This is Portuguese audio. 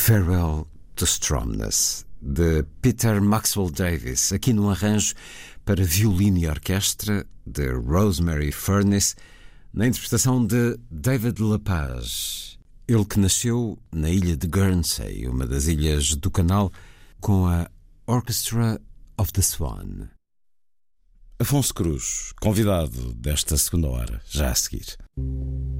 Farewell to Stromness, de Peter Maxwell Davies, aqui num arranjo para violino e orquestra de Rosemary Furness, na interpretação de David Lepage. Ele que nasceu na ilha de Guernsey, uma das ilhas do Canal, com a Orchestra of the Swan. Afonso Cruz, convidado desta segunda hora, já a seguir.